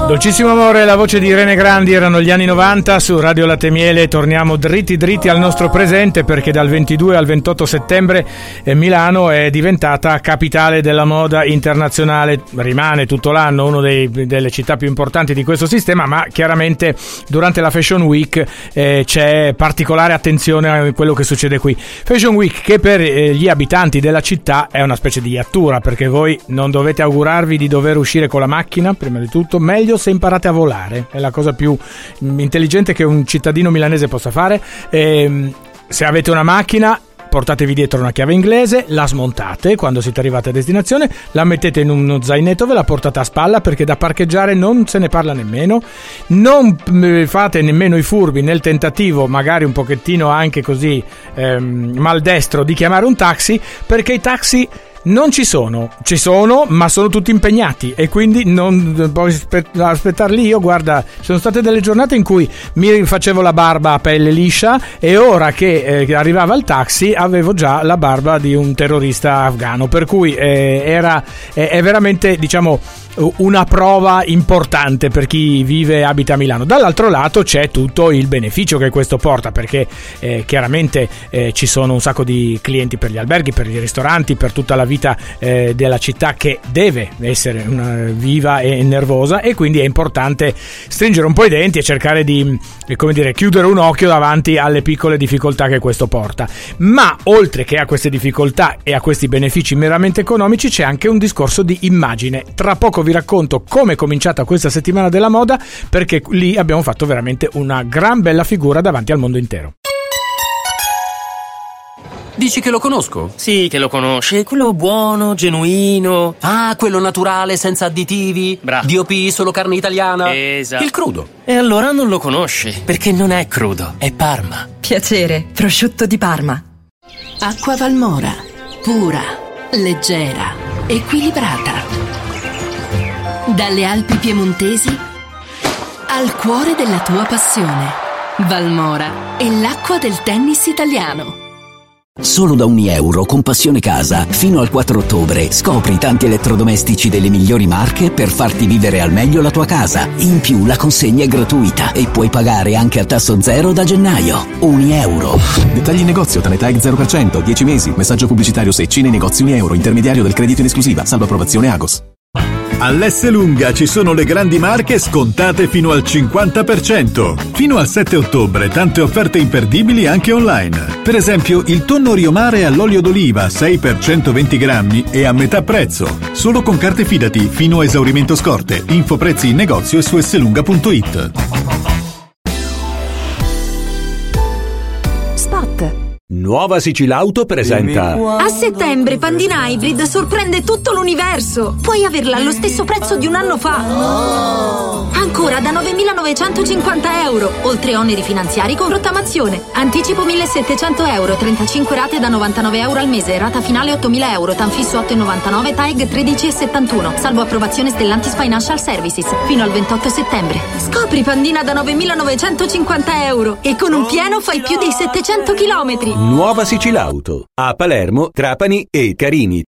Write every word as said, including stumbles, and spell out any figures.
Dolcissimo amore, la voce di Irene Grandi, erano gli anni novanta su Radio Latte Miele. Torniamo dritti dritti al nostro presente, perché dal ventidue al ventotto settembre eh, Milano è diventata capitale della moda internazionale. Rimane tutto l'anno una delle città più importanti di questo sistema, ma chiaramente durante la Fashion Week eh, c'è particolare attenzione a quello che succede qui. Fashion Week che per eh, gli abitanti della città è una specie di iattura, perché voi non dovete augurarvi di dover uscire con la macchina, prima di tutto, meglio se imparate a volare, è la cosa più intelligente che un cittadino milanese possa fare. E, se avete una macchina, portatevi dietro una chiave inglese, la smontate quando siete arrivati a destinazione, la mettete in uno zainetto, ve la portate a spalla, perché da parcheggiare non se ne parla nemmeno. Non fate nemmeno i furbi nel tentativo, magari un pochettino anche così ehm, maldestro, di chiamare un taxi, perché i taxi non ci sono, ci sono, ma sono tutti impegnati, e quindi non puoi aspettar lì. Io, guarda, ci sono state delle giornate in cui mi facevo la barba a pelle liscia, e ora che eh, arrivava il taxi avevo già la barba di un terrorista afghano, per cui eh, era è, è veramente, diciamo, una prova importante per chi vive e abita a Milano. Dall'altro lato c'è tutto il beneficio che questo porta, perché eh, chiaramente eh, ci sono un sacco di clienti per gli alberghi, per i ristoranti, per tutta la vita eh, della città, che deve essere una, viva e nervosa, e quindi è importante stringere un po' i denti e cercare di, come dire, chiudere un occhio davanti alle piccole difficoltà che questo porta. Ma oltre che a queste difficoltà e a questi benefici meramente economici, c'è anche un discorso di immagine. Tra poco vi racconto come è cominciata questa settimana della moda, perché lì abbiamo fatto veramente una gran bella figura davanti al mondo intero. Dici che lo conosco? Sì, che lo conosce, quello buono, genuino. Ah, quello naturale, senza additivi. Bravo. D O P, solo carne italiana. Esatto. Il crudo. E allora non lo conosce, perché non è crudo, è Parma. Piacere, prosciutto di Parma. Acqua Valmora, pura, leggera, equilibrata. Dalle Alpi piemontesi al cuore della tua passione. Valmora è l'acqua del tennis italiano. Solo da un euro con Passione Casa fino al quattro ottobre scopri tanti elettrodomestici delle migliori marche per farti vivere al meglio la tua casa. In più la consegna è gratuita e puoi pagare anche a tasso zero da gennaio. Un euro. Dettagli in negozio, Tanetag zero per cento, dieci mesi. Messaggio pubblicitario Secci nei negozi un euro. Intermediario del credito in esclusiva. Salvo approvazione Agos. All'Esselunga ci sono le grandi marche scontate fino al cinquanta per cento. Fino al sette ottobre tante offerte imperdibili anche online. Per esempio il tonno Riomare all'olio d'oliva sei per centoventi grammi e a metà prezzo. Solo con carte Fidati fino a esaurimento scorte. Info prezzi in negozio e su esselunga punto it. Spot. Nuova Sicilauto presenta. A settembre Pandina Hybrid sorprende tutto l'universo. Puoi averla allo stesso prezzo di un anno fa. Ancora da novemilanovecentocinquanta euro, oltre oneri finanziari con rottamazione. Anticipo millesettecento euro, trentacinque rate da novantanove euro al mese, rata finale ottomila euro, tanfisso otto virgola novantanove, T A E G tredici virgola settantuno, salvo approvazione Stellantis Financial Services, fino al ventotto settembre. Scopri Pandina da novemilanovecentocinquanta euro e con un pieno fai più di settecento chilometri. Nuova Sicilauto a Palermo, Trapani e Carini.